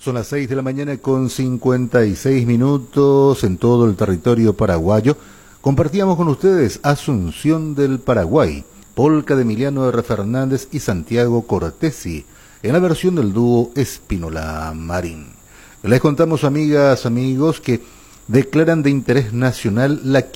Son las 6 de la mañana con 56 minutos en todo el territorio paraguayo. Compartíamos con ustedes Asunción del Paraguay, polca de Emiliano R. Fernández y Santiago Cortesi, en la versión del dúo Espínola Marín. Les contamos, amigas, amigos, que declaran de interés nacional la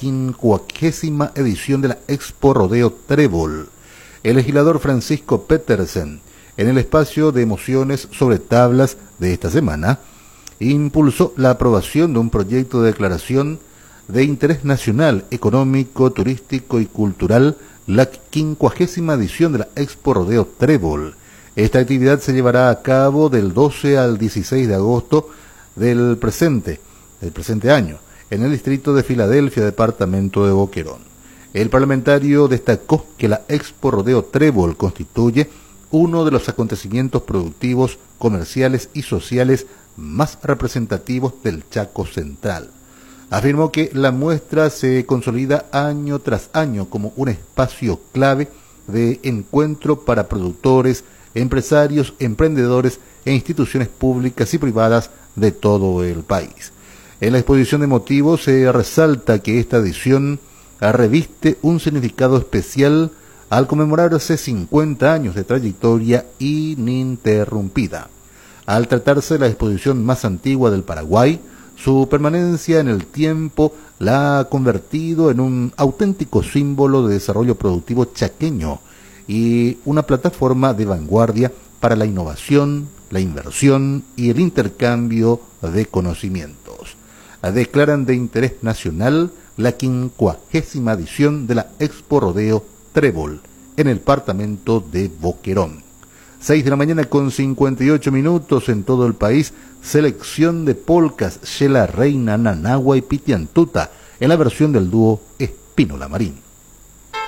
50ª edición de la Expo Rodeo Trébol. El legislador Francisco Petersen, en el espacio de emociones sobre tablas de esta semana, impulsó la aprobación de un proyecto de declaración de interés nacional, económico, turístico y cultural, la 50ª edición de la Expo Rodeo Trébol. Esta actividad se llevará a cabo del 12 al 16 de agosto del presente año, en el distrito de Filadelfia, departamento de Boquerón. El parlamentario destacó que la Expo Rodeo Trébol constituye uno de los acontecimientos productivos, comerciales y sociales más representativos del Chaco Central. Afirmó que la muestra se consolida año tras año como un espacio clave de encuentro para productores, empresarios, emprendedores e instituciones públicas y privadas de todo el país. En la exposición de motivos se resalta que esta edición reviste un significado especial al conmemorarse 50 años de trayectoria ininterrumpida. Al tratarse de la exposición más antigua del Paraguay, su permanencia en el tiempo la ha convertido en un auténtico símbolo de desarrollo productivo chaqueño y una plataforma de vanguardia para la innovación, la inversión y el intercambio de conocimientos. Declaran de interés nacional la 50ª edición de la Expo Rodeo Trébol en el departamento de Boquerón. 6 de la mañana con 58 minutos en todo el país. Selección de polcas Xela Reina, Nanagua y Pitiantuta en la versión del dúo Espínola Marín.